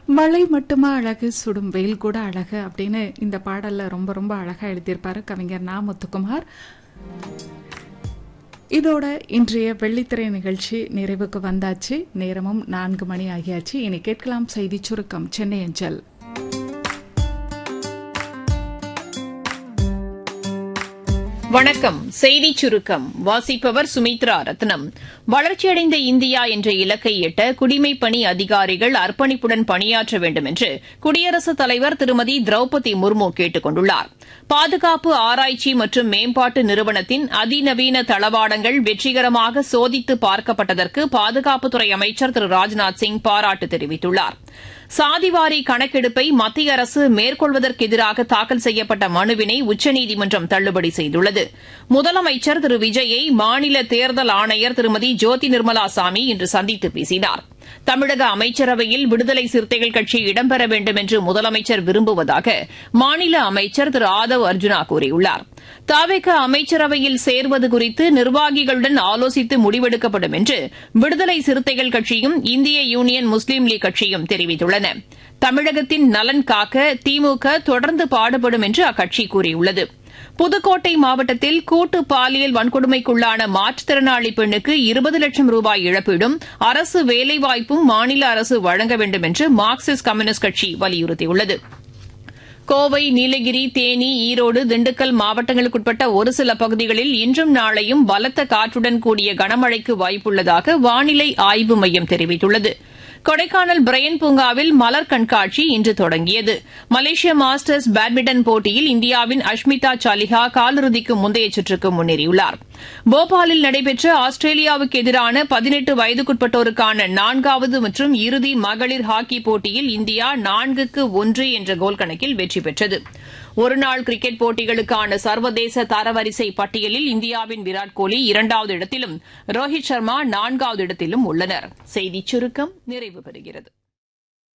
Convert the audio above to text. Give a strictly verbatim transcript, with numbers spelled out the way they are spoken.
மழை மட்டுமா அழகு, சுடும் வெயில் கூட அழகு அப்படின்னு இந்த பாடல்ல ரொம்ப ரொம்ப அழகா எழுதியிருப்பாரு கவிஞர் நா. முத்துக்குமார். இதோட இன்றைய வெள்ளித்திரை நிகழ்ச்சி நிறைவுக்கு வந்தாச்சு. நேரமும் நான்கு மணி ஆகியாச்சு. இனி கேட்கலாம் செய்தி சுருக்கம் சென்னை அஞ்சல். வணக்கம். செய்திச் சுருக்கம் வாசிப்பவர் சுமித்ரா ரத்னம். வளர்ச்சியடைந்த இந்தியா என்ற இலக்கை எட்ட குடிமைப் பணி அதிகாரிகள் அர்ப்பணிப்புடன் பணியாற்ற வேண்டும் என்று குடியரசுத் தலைவர் திருமதி திரௌபதி முர்மு கேட்டுக் கொண்டுள்ளார். பாதுகாப்பு ஆராய்ச்சி மற்றும் மேம்பாட்டு நிறுவனத்தின் அதிநவீன தளவாடங்கள் வெற்றிகரமாக சோதித்து பார்க்கப்பட்டதற்கு பாதுகாப்புத்துறை அமைச்சர் திரு ராஜ்நாத் சிங் பாராட்டு தெரிவித்துள்ளார். சாதிவாரி கணக்கெடுப்பை மத்திய அரசு மேற்கொள்வதற்கு எதிராக தாக்கல் செய்யப்பட்ட மனுவினை உச்சநீதிமன்றம் தள்ளுபடி செய்துள்ளது. முதலமைச்சர் திரு விஜயை மாநில தேர்தல் ஆணையர் திருமதி ஜோதி நிர்மலா சாமி இன்று சந்தித்து பேசினார். தமிழக அமைச்சரவையில் விடுதலை சிறுத்தைகள் கட்சி இடம்பெற வேண்டும் என்று முதலமைச்சர் விரும்புவதாக மாநில அமைச்சர் திரு ஆதவ் அர்ஜுனா கூறியுள்ளார். தவிக அமைச்சரவையில் சேர்வது குறித்து நிர்வாகிகளுடன் ஆலோசித்து முடிவெடுக்கப்படும் என்று விடுதலை சிறுத்தைகள் கட்சியும் இந்திய யூனியன் முஸ்லீம் லீக் கட்சியும் தெரிவித்துள்ளன. தமிழகத்தின் நலன் காக்க திமுக தொடர்ந்து பாடுபடும் என்று அக்கட்சி கூறியுள்ளது. புதுக்கோட்டை மாவட்டத்தில் கூட்டு பாலியல் வன்கொடுமைக்குள்ளான மாற்றுத்திறனாளி பெண்ணுக்கு இருபது லட்சம் ரூபாய் இழப்பீடும் அரசு வேலைவாய்ப்பும் மாநில அரசு வழங்க வேண்டும் என்று மார்க்சிஸ்ட் கம்யூனிஸ்ட் கட்சி வலியுறுத்தியுள்ளது. கோவை, நீலகிரி, தேனி, ஈரோடு, திண்டுக்கல் மாவட்டங்களுக்குட்பட்ட ஒரு சில பகுதிகளில் இன்றும் நாளையும் பலத்த காற்றுடன் கூடிய கனமழைக்கு வாய்ப்புள்ளதாக வானிலை ஆய்வு மையம் தெரிவித்துள்ளது. கொடைக்கானல் பிரையன் பூங்காவில் மலர் கண்காட்சி இன்று தொடங்கியது. மலேசிய மாஸ்டர்ஸ் பேட்மிண்டன் போட்டியில் இந்தியாவின் அஷ்மிதா சாலிஹா காலிறுதிக்கு முந்தைய சுற்றுக்கு முன்னேறியுள்ளார். போபாலில் நடைபெற்ற ஆஸ்திரேலியாவுக்கு எதிரான பதினெட்டு வயதுக்குட்பட்டோருக்கான நான்காவது மற்றும் இறுதி மகளிர் ஹாக்கி போட்டியில் இந்தியா நான்குக்கு ஒன்று என்ற கோல் கணக்கில் வெற்றி பெற்றது. ஒருநாள் கிரிக்கெட் போட்டிகளுக்கான சர்வதேச தரவரிசை பட்டியலில் இந்தியாவின் விராட் கோலி இரண்டாவது இடத்திலும் ரோஹித் சர்மா நான்காவது இடத்திலும் உள்ளனர். செய்திச் சுருக்கம் நிறைவு பெறுகிறது.